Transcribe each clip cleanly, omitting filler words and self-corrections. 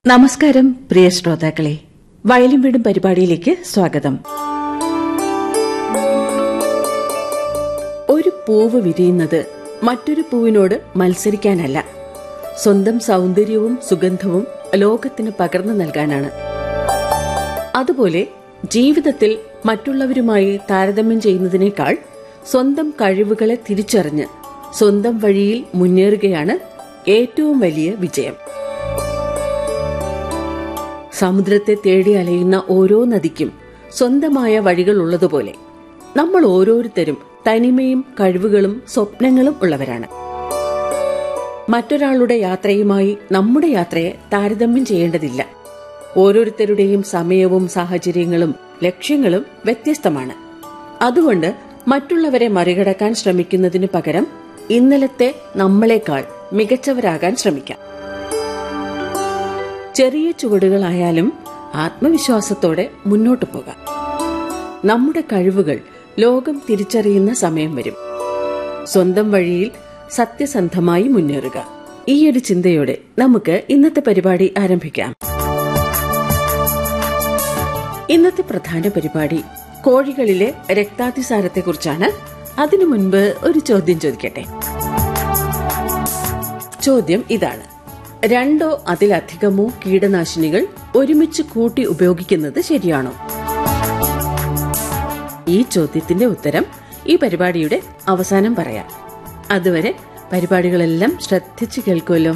നമസ്കാരം പ്രിയ ശ്രോതാക്കളെ, വയലും വീടും പരിപാടിയിലേക്ക് സ്വാഗതം. ഒരു പൂവ് വിരിയുന്നത് മറ്റൊരു പൂവിനോട് മത്സരിക്കാനല്ല, സ്വന്തം സൗന്ദര്യവും സുഗന്ധവും ലോകത്തിന് പകർന്നു നൽകാനാണ്. അതുപോലെ ജീവിതത്തിൽ മറ്റുള്ളവരുമായി താരതമ്യം ചെയ്യുന്നതിനേക്കാൾ സ്വന്തം കഴിവുകളെ തിരിച്ചറിഞ്ഞ് സ്വന്തം വഴിയിൽ മുന്നേറുകയാണ് ഏറ്റവും വലിയ വിജയം. സമുദ്രത്തെ തേടി അലയുന്ന ഓരോ നദിക്കും സ്വന്തമായ വഴികളുള്ളതുപോലെ നമ്മൾ ഓരോരുത്തരും തനിമയും കഴിവുകളും സ്വപ്നങ്ങളും ഉള്ളവരാണ്. മറ്റൊരാളുടെ യാത്രയുമായി നമ്മുടെ യാത്രയെ താരതമ്യം ചെയ്യേണ്ടതില്ല. ഓരോരുത്തരുടെയും സമയവും സാഹചര്യങ്ങളും ലക്ഷ്യങ്ങളും വ്യത്യസ്തമാണ്. അതുകൊണ്ട് മറ്റുള്ളവരെ മറികടക്കാൻ ശ്രമിക്കുന്നതിനു പകരം ഇന്നലത്തെ നമ്മളെക്കാൾ മികച്ചവരാകാൻ ശ്രമിക്കാം. ചെറിയ ചുവടുകളായാലും ആത്മവിശ്വാസത്തോടെ മുന്നോട്ടു പോകാം. നമ്മുടെ കഴിവുകൾ ലോകം തിരിച്ചറിയുന്ന സമയം വരും. സ്വന്തം വഴിയിൽ സത്യസന്ധമായി മുന്നേറുക. ഈയൊരു ചിന്തയോടെ നമുക്ക് ഇന്നത്തെ പരിപാടി ആരംഭിക്കാം. ഇന്നത്തെ പ്രധാന പരിപാടി കോഴികളിലെ രക്താതിസാരത്തെക്കുറിച്ചാണ്. അതിനു മുൻപ് ഒരു ചോദ്യം ചോദിക്കട്ടെ. ചോദ്യം ഇതാണ്: 2 അതിലധികമോ കീടനാശിനികൾ ഒരുമിച്ച് കൂട്ടി ഉപയോഗിക്കുന്നത് ശരിയാണോ? ഈ ചോദ്യത്തിന്റെ ഉത്തരം ഈ പരിപാടിയുടെ അവസാനം പറയാം. അതുവരെ പരിപാടികളെല്ലാം ശ്രദ്ധിച്ചു കേൾക്കുമല്ലോ.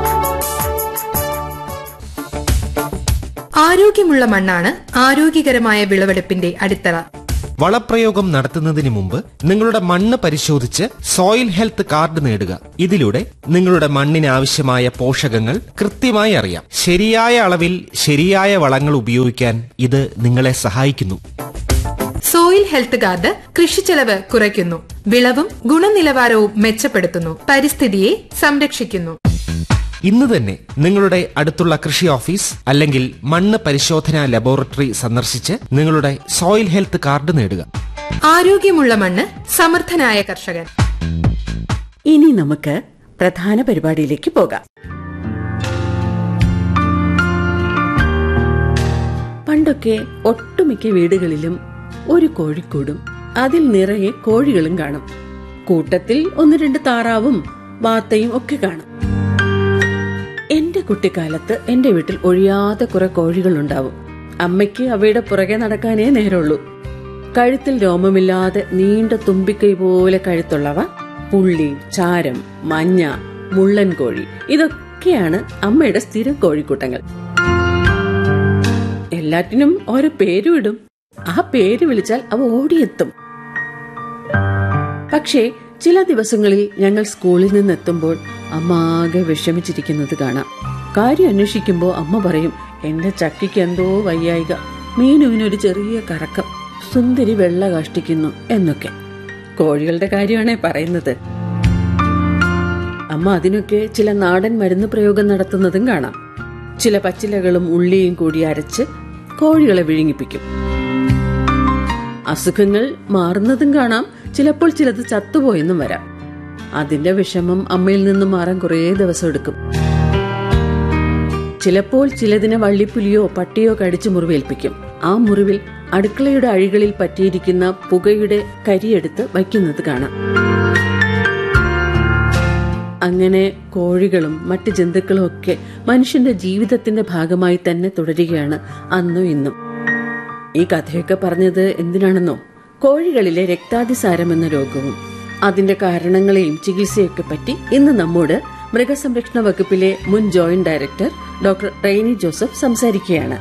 ആരോഗ്യമുള്ള മണ്ണാണ് ആരോഗ്യകരമായ വിളവെടുപ്പിന്റെ അടിത്തറ. വളപ്രയോഗം നടത്തുന്നതിന് മുമ്പ് നിങ്ങളുടെ മണ്ണ് പരിശോധിച്ച് സോയിൽ ഹെൽത്ത് കാർഡ് നേടുക. ഇതിലൂടെ നിങ്ങളുടെ മണ്ണിന് ആവശ്യമായ പോഷകങ്ങൾ കൃത്യമായി അറിയാം. ശരിയായ അളവിൽ ശരിയായ വളങ്ങൾ ഉപയോഗിക്കാൻ ഇത് നിങ്ങളെ സഹായിക്കുന്നു. സോയിൽ ഹെൽത്ത് കാർഡ് കൃഷിച്ചെലവ് കുറയ്ക്കുന്നു, വിളവും ഗുണനിലവാരവും മെച്ചപ്പെടുത്തുന്നു, പരിസ്ഥിതിയെ സംരക്ഷിക്കുന്നു. ഇന്ന് തന്നെ നിങ്ങളുടെ അടുത്തുള്ള കൃഷി ഓഫീസ് അല്ലെങ്കിൽ മണ്ണ് പരിശോധനാ ലബോറട്ടറി സന്ദർശിച്ച് നിങ്ങളുടെ സോയിൽ ഹെൽത്ത് കാർഡ് നേടുക. ആരോഗ്യമുള്ള മണ്ണ്, സമർത്ഥനായ കർഷകൻ. ഇനി നമുക്ക് പ്രധാന പരിപാടിയിലേക്ക് പോകാം. പണ്ടൊക്കെ ഒട്ടുമിക്ക വീടുകളിലും ഒരു കോഴിക്കൂടും അതിൽ നിറയെ കോഴികളും കാണും. കൂട്ടത്തിൽ 1-2 താറാവും വാത്തയും ഒക്കെ കാണും. എന്റെ കുട്ടിക്കാലത്ത് എന്റെ വീട്ടിൽ ഒഴിയാതെ കുറെ കോഴികളുണ്ടാവും. അമ്മയ്ക്ക് അവയുടെ പുറകെ നടക്കാനേ നേരമുള്ളൂ. കഴുത്തിൽ രോമമില്ലാതെ നീണ്ട തുമ്പിക്കൈ പോലെ കഴുത്തുള്ളവ, പുള്ളി, ചാരം, മഞ്ഞ, മുള്ളൻ കോഴി, ഇതൊക്കെയാണ് അമ്മയുടെ സ്ഥിരം കോഴിക്കൂട്ടങ്ങൾ. എല്ലാറ്റിനും ഓരോ പേരും ഇടും. ആ പേര് വിളിച്ചാൽ അവ ഓടിയെത്തും. പക്ഷേ ചില ദിവസങ്ങളിൽ ഞങ്ങൾ സ്കൂളിൽ നിന്നെത്തുമ്പോൾ അമ്മ ആകെ വിഷമിച്ചിരിക്കുന്നത് കാണാം. കാര്യം അന്വേഷിക്കുമ്പോൾ അമ്മ പറയും, എന്റെ ചക്കിക്ക് എന്തോ വയ്യായിക, മീനുവിനൊരു ചെറിയ കറക്കം, സുന്ദരി വെള്ള കാഷ്ടിക്കുന്നു എന്നൊക്കെ. കോഴികളുടെ കാര്യമാണേ പറയുന്നത്. അമ്മ അതിനൊക്കെ ചില നാടൻ മരുന്ന് പ്രയോഗം നടത്തുന്നതും കാണാം. ചില പച്ചിലകളും ഉള്ളിയും കൂടി അരച്ച് കോഴികളെ വിഴുങ്ങിപ്പിക്കും. അസുഖങ്ങൾ മാറുന്നതും കാണാം. ചിലപ്പോൾ ചിലത് ചത്തുപോയെന്നും വരാം. അതിന്റെ വിഷമം അമ്മയിൽ നിന്നും മാറാൻ കുറേ ദിവസം എടുക്കും. ചിലപ്പോൾ ചിലതിനെ വള്ളിപ്പുലിയോ പട്ടിയോ കടിച്ചു മുറിവേൽപ്പിക്കും. ആ മുറിവിൽ അടുക്കളയുടെ അഴികളിൽ പറ്റിയിരിക്കുന്ന പുകയുടെ കരിയെടുത്ത് വയ്ക്കുന്നത് കാണാം. അങ്ങനെ കോഴികളും മറ്റ് ജന്തുക്കളും ഒക്കെ മനുഷ്യന്റെ ജീവിതത്തിന്റെ ഭാഗമായി തന്നെ തുടരുകയാണ് അന്നും ഇന്നും. ഈ കഥയൊക്കെ പറഞ്ഞത് എന്തിനാണെന്നോ? കോഴികളിലെ രക്താതിസാരം എന്ന രോഗവും അതിന്റെ കാരണങ്ങളെയും ചികിത്സയൊക്കെ പറ്റി ഇന്ന് നമ്മോട് മൃഗസംരക്ഷണ വകുപ്പിലെ മുൻ joint director doctor Reny Joseph സംസാരിക്കുകയാണ്.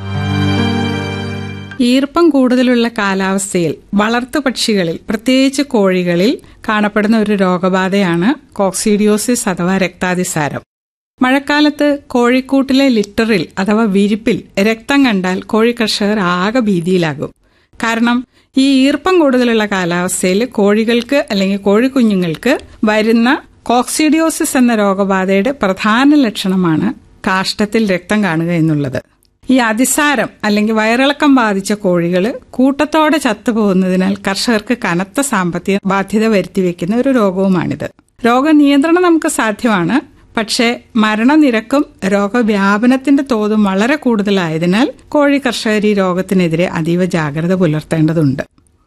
ഈർപ്പം കൂടുതലുള്ള കാലാവസ്ഥയിൽ വളർത്തുപക്ഷികളിൽ, പ്രത്യേകിച്ച് കോഴികളിൽ കാണപ്പെടുന്ന ഒരു രോഗബാധയാണ് കോക്സിഡിയോസിസ് അഥവാ രക്താതിസാരം. മഴക്കാലത്ത് കോഴിക്കൂട്ടിലെ ലിറ്ററിൽ അഥവാ വിരിപ്പിൽ രക്തം കണ്ടാൽ കോഴി കർഷകർ ആകെ ഭീതിയിലാകും. കാരണം ഈ ഈർപ്പം കൂടുതലുള്ള കാലാവസ്ഥയിൽ കോഴികൾക്ക് അല്ലെങ്കിൽ കോഴിക്കുഞ്ഞുങ്ങൾക്ക് വരുന്ന കോക്സിഡിയോസിസ് എന്ന രോഗബാധയുടെ പ്രധാന ലക്ഷണമാണ് കാഷ്ടത്തിൽ രക്തം കാണുക എന്നുള്ളത്. ഈ അതിസാരം അല്ലെങ്കിൽ വയറിളക്കം ബാധിച്ച കോഴികൾ കൂട്ടത്തോടെ ചത്തുപോകുന്നതിനാൽ കർഷകർക്ക് കനത്ത സാമ്പത്തിക ബാധ്യത വരുത്തിവെക്കുന്ന ഒരു രോഗവുമാണിത്. രോഗനിയന്ത്രണം നമുക്ക് സാധ്യമാണ്. പക്ഷേ മരണനിരക്കും രോഗവ്യാപനത്തിന്റെ തോതും വളരെ കൂടുതലായതിനാൽ കോഴി കർഷകർ ഈ രോഗത്തിനെതിരെ അതീവ ജാഗ്രത പുലർത്തേണ്ടതുണ്ട്.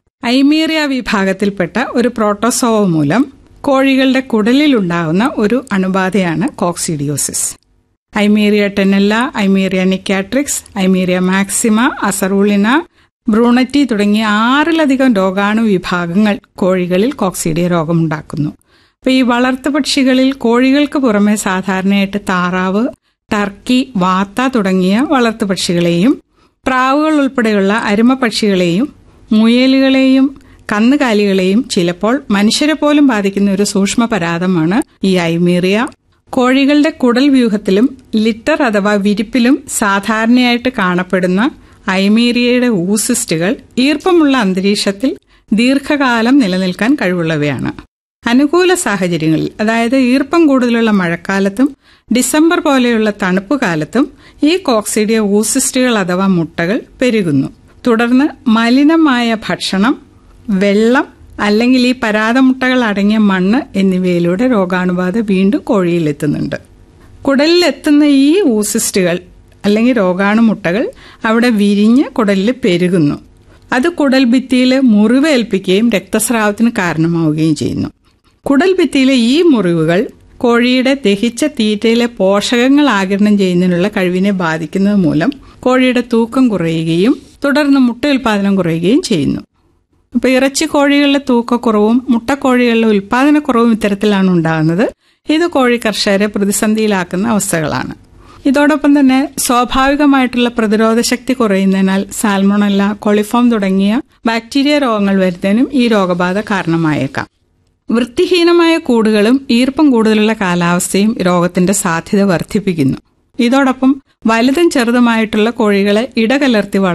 ഐമീറിയ വിഭാഗത്തിൽപ്പെട്ട ഒരു പ്രോട്ടോസോവ മൂലം കോഴികളുടെ കുടലിലുണ്ടാകുന്ന ഒരു അണുബാധയാണ് കോക്സിഡിയോസിസ്. ഐമീറിയ ടെനല്ല, ഐമീറിയ നിക്കാട്രിക്സ്, ഐമീറിയ മാക്സിമ, അസറൂളിന, ബ്രൂണറ്റി തുടങ്ങിയ 6ലധികം രോഗാണു വിഭാഗങ്ങൾ കോഴികളിൽ കോക്സിഡിയ രോഗമുണ്ടാക്കുന്നു. അപ്പോൾ ഈ വളർത്തുപക്ഷികളിൽ കോഴികൾക്ക് പുറമെ സാധാരണയായിട്ട് താറാവ്, ടർക്കി, വാത്ത തുടങ്ങിയ വളർത്തുപക്ഷികളെയും പ്രാവുകൾ ഉൾപ്പെടെയുള്ള അരുമപക്ഷികളെയും മുയലുകളെയും കന്നുകാലികളെയും ചിലപ്പോൾ മനുഷ്യരെ പോലും ബാധിക്കുന്ന ഒരു സൂക്ഷ്മ പരാതമാണ് ഈ ഐമീറിയ. കോഴികളുടെ കുടൽ വ്യൂഹത്തിലും ലിറ്റർ അഥവാ വിരിപ്പിലും സാധാരണയായിട്ട് കാണപ്പെടുന്ന ഐമീറിയയുടെ ഊസിസ്റ്റുകൾ ഈർപ്പമുള്ള അന്തരീക്ഷത്തിൽ ദീർഘകാലം നിലനിൽക്കാൻ കഴിവുള്ളവയാണ്. അനുകൂല സാഹചര്യങ്ങളിൽ, അതായത് ഈർപ്പം കൂടുതലുള്ള മഴക്കാലത്തും ഡിസംബർ പോലെയുള്ള തണുപ്പ് കാലത്തും ഈ കോക്സിഡിയ ഊസിസ്റ്റുകൾ അഥവാ മുട്ടകൾ പെരുകുന്നു. തുടർന്ന് മലിനമായ ഭക്ഷണം, വെള്ളം അല്ലെങ്കിൽ ഈ പരാതമുട്ടകൾ അടങ്ങിയ മണ്ണ് എന്നിവയിലൂടെ രോഗാണുബാധ വീണ്ടും കോഴിയിലെത്തുന്നുണ്ട്. കുടലിലെത്തുന്ന ഈ ഊസിസ്റ്റുകൾ അല്ലെങ്കിൽ രോഗാണുമുട്ടകൾ അവിടെ വിരിഞ്ഞ് കുടലിൽ പെരുകുന്നു. അത് കുടൽ ഭിത്തിയിൽ മുറിവേൽപ്പിക്കുകയും രക്തസ്രാവത്തിന് കാരണമാവുകയും ചെയ്യുന്നു. കുടൽ ഭിത്തിയിലെ ഈ മുറിവുകൾ കോഴിയുടെ ദഹിച്ച തീറ്റയിലെ പോഷകങ്ങൾ ആഗിരണം ചെയ്യുന്നതിനുള്ള കഴിവിനെ ബാധിക്കുന്നത് മൂലം കോഴിയുടെ തൂക്കം കുറയുകയും തുടർന്ന് മുട്ട ഉൽപാദനം കുറയുകയും ചെയ്യുന്നു. അപ്പോൾ ഇറച്ചി കോഴികളുടെ തൂക്കക്കുറവും മുട്ടക്കോഴികളുടെ ഉൽപാദനക്കുറവും ഇത്തരത്തിലാണ് ഉണ്ടാകുന്നത്. ഇത് കോഴി കർഷകരെ പ്രതിസന്ധിയിലാക്കുന്ന അവസ്ഥകളാണ്. ഇതോടൊപ്പം തന്നെ സ്വാഭാവികമായിട്ടുള്ള പ്രതിരോധ ശക്തി കുറയുന്നതിനാൽ സാൽമോണല്ല, കോളിഫോം തുടങ്ങിയ ബാക്ടീരിയ രോഗങ്ങൾ വരുന്നതിനും ഈ രോഗബാധ കാരണമായേക്കാം. വൃത്തിഹീനമായ കൂടുകളും ഈർപ്പം കൂടുതലുള്ള കാലാവസ്ഥയും രോഗത്തിന്റെ സാധ്യത വർദ്ധിപ്പിക്കുന്നു. ഇതോടൊപ്പം വലുതും ചെറുതുമായിട്ടുള്ള കോഴികളെ ഇടകലർത്തി